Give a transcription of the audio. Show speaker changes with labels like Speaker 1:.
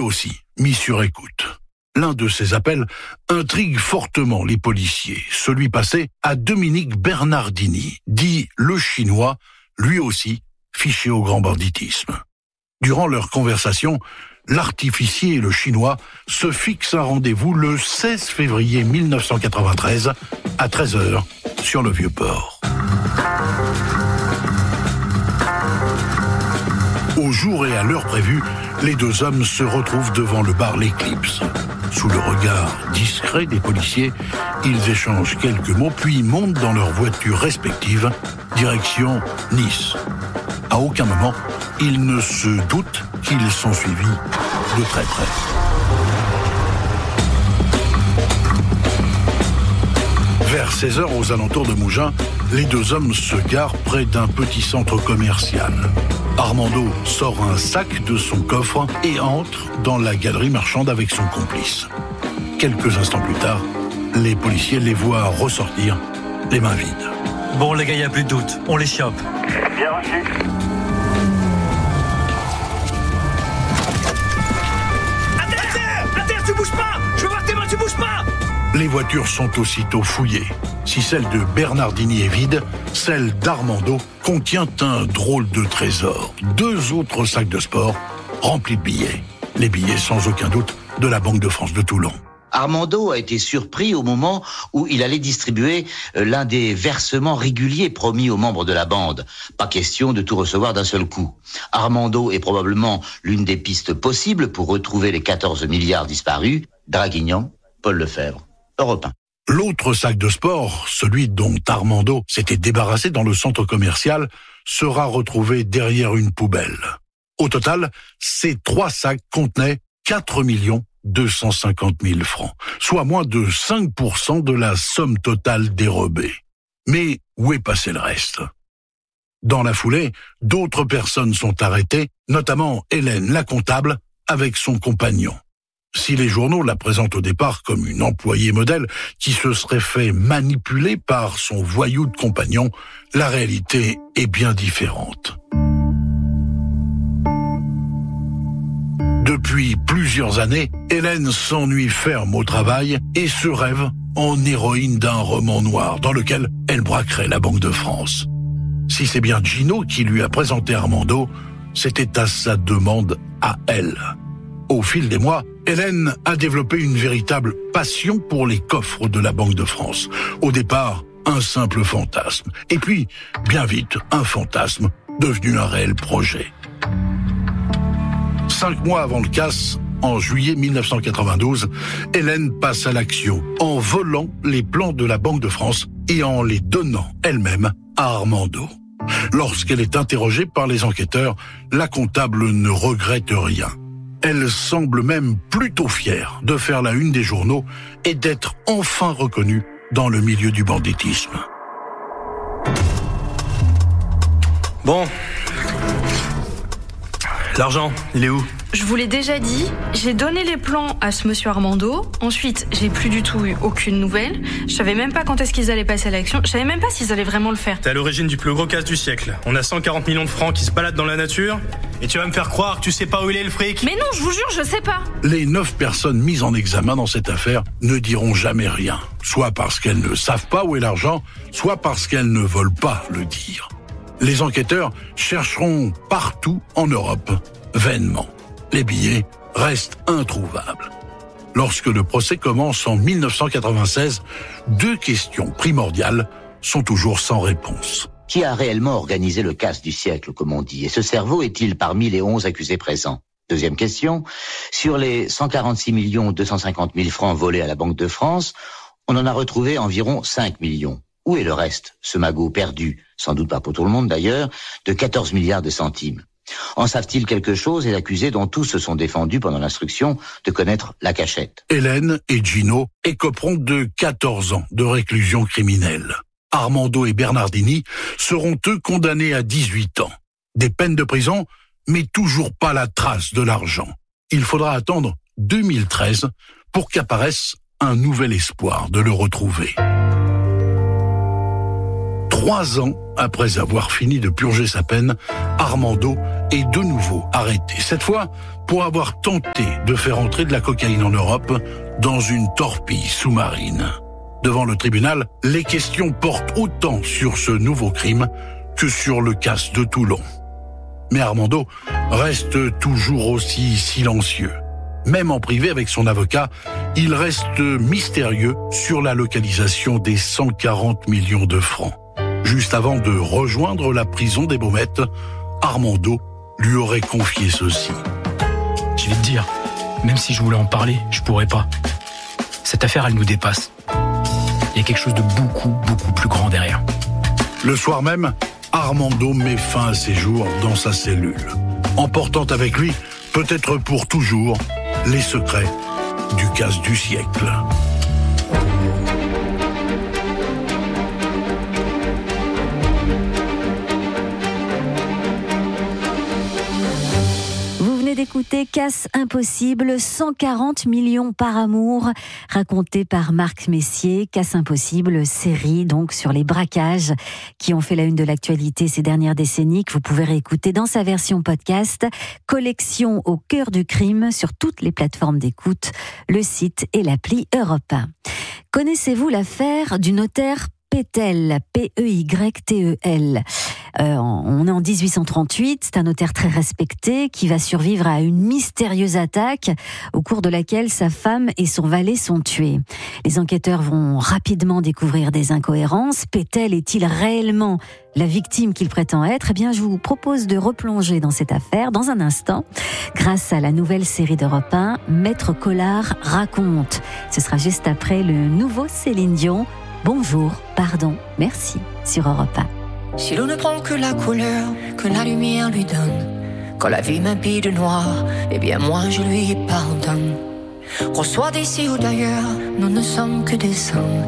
Speaker 1: aussi mis sur écoute. L'un de ces appels intrigue fortement les policiers, celui passé à Dominique Bernardini, dit le Chinois, lui aussi fiché au grand banditisme. Durant leur conversation, l'artificier et le Chinois se fixent un rendez-vous le 16 février 1993 à 13h sur le Vieux-Port. Au jour et à l'heure prévue, les deux hommes se retrouvent devant le bar L'Éclipse. Sous le regard discret des policiers, ils échangent quelques mots, puis montent dans leurs voitures respectives, direction Nice. À aucun moment, ils ne se doutent qu'ils sont suivis de très près. Vers 16h, aux alentours de Mougins, les deux hommes se garent près d'un petit centre commercial. Armando sort un sac de son coffre et entre dans la galerie marchande avec son complice. Quelques instants plus tard, les policiers les voient ressortir, les mains vides.
Speaker 2: Bon les gars, y a plus de doute, on les chope.
Speaker 3: Bien reçu.
Speaker 2: À terre, tu bouges pas. Je veux voir tes mains, tu bouges pas.
Speaker 1: Les voitures sont aussitôt fouillées. Si celle de Bernardini est vide, celle d'Armando contient un drôle de trésor. 2 autres sacs de sport remplis de billets. Les billets, sans aucun doute, de la Banque de France de Toulon.
Speaker 4: Armando a été surpris au moment où il allait distribuer l'un des versements réguliers promis aux membres de la bande. Pas question de tout recevoir d'un seul coup. Armando est probablement l'une des pistes possibles pour retrouver les 14 milliards disparus. Draguignan, Paul Lefebvre, Europe 1.
Speaker 1: L'autre sac de sport, celui dont Armando s'était débarrassé dans le centre commercial, sera retrouvé derrière une poubelle. Au total, ces 3 sacs contenaient 4 250 000 francs, soit moins de 5% de la somme totale dérobée. Mais où est passé le reste ? Dans la foulée, d'autres personnes sont arrêtées, notamment Hélène, la comptable, avec son compagnon. Si les journaux la présentent au départ comme une employée modèle qui se serait fait manipuler par son voyou de compagnon, la réalité est bien différente. Depuis plusieurs années, Hélène s'ennuie ferme au travail et se rêve en héroïne d'un roman noir dans lequel elle braquerait la Banque de France. Si c'est bien Gino qui lui a présenté Armando, c'était à sa demande à elle. Au fil des mois, Hélène a développé une véritable passion pour les coffres de la Banque de France. Au départ, un simple fantasme. Et puis, bien vite, un fantasme devenu un réel projet. 5 mois avant le casse, en juillet 1992, Hélène passe à l'action en volant les plans de la Banque de France et en les donnant elle-même à Armando. Lorsqu'elle est interrogée par les enquêteurs, la comptable ne regrette rien. Elle semble même plutôt fière de faire la une des journaux et d'être enfin reconnue dans le milieu du banditisme.
Speaker 2: Bon. L'argent, il est où ?
Speaker 5: Je vous l'ai déjà dit, j'ai donné les plans à ce monsieur Armando. Ensuite, j'ai plus du tout eu aucune nouvelle. Je savais même pas quand est-ce qu'ils allaient passer à l'action. Je savais même pas s'ils allaient vraiment le faire.
Speaker 2: T'es à l'origine du plus gros casse du siècle. On a 140 millions de francs qui se baladent dans la nature. Et tu vas me faire croire que tu sais pas où il est le fric ?
Speaker 5: Mais non, je vous jure, je sais pas.
Speaker 1: Les 9 personnes mises en examen dans cette affaire ne diront jamais rien. Soit parce qu'elles ne savent pas où est l'argent, soit parce qu'elles ne veulent pas le dire. Les enquêteurs chercheront partout en Europe, vainement. Les billets restent introuvables. Lorsque le procès commence en 1996, 2 questions primordiales sont toujours sans réponse.
Speaker 4: Qui a réellement organisé le casse du siècle, comme on dit ? Et ce cerveau est-il parmi les 11 accusés présents ? Deuxième question, sur les 146 250 000 francs volés à la Banque de France, on en a retrouvé environ 5 millions. Où est le reste, ce magot perdu, sans doute pas pour tout le monde d'ailleurs, de 14 milliards de centimes ? En savent-ils quelque chose et l'accusé dont tous se sont défendus pendant l'instruction de connaître la cachette ?
Speaker 1: Hélène et Gino écoperont de 14 ans de réclusion criminelle. Armando et Bernardini seront eux condamnés à 18 ans. Des peines de prison, mais toujours pas la trace de l'argent. Il faudra attendre 2013 pour qu'apparaisse un nouvel espoir de le retrouver. 3 ans après avoir fini de purger sa peine, Armando est de nouveau arrêté. Cette fois, pour avoir tenté de faire entrer de la cocaïne en Europe dans une torpille sous-marine. Devant le tribunal, les questions portent autant sur ce nouveau crime que sur le casse de Toulon. Mais Armando reste toujours aussi silencieux. Même en privé avec son avocat, il reste mystérieux sur la localisation des 140 millions de francs. Juste avant de rejoindre la prison des Baumettes, Armando lui aurait confié ceci.
Speaker 3: Je vais te dire, même si je voulais en parler, je pourrais pas. Cette affaire, elle nous dépasse. Il y a quelque chose de beaucoup plus grand derrière.
Speaker 1: Le soir même, Armando met fin à ses jours dans sa cellule, emportant avec lui, peut-être pour toujours, les secrets du casse du siècle.
Speaker 6: D'écouter Casse Impossible, 140 millions par amour, raconté par Marc Messier. Casse Impossible, série donc sur les braquages qui ont fait la une de l'actualité ces dernières décennies, que vous pouvez réécouter dans sa version podcast. Collection au cœur du crime sur toutes les plateformes d'écoute, le site et l'appli Europe 1. Connaissez-vous l'affaire du notaire Peytel, P-E-Y-T-E-L. On est en 1838, c'est un notaire très respecté qui va survivre à une mystérieuse attaque au cours de laquelle sa femme et son valet sont tués. Les enquêteurs vont rapidement découvrir des incohérences. Peytel est-il réellement la victime qu'il prétend être? Eh bien, je vous propose de replonger dans cette affaire dans un instant, grâce à la nouvelle série d'Europe 1, Maître Collard raconte. Ce sera juste après le nouveau Céline Dion. Bonjour, pardon, merci, sur Europe 1.
Speaker 7: Si l'on ne prend que la couleur que la lumière lui donne, quand la vie m'habille de noir, eh bien moi je lui pardonne. Qu'on soit d'ici ou d'ailleurs, nous ne sommes que des hommes.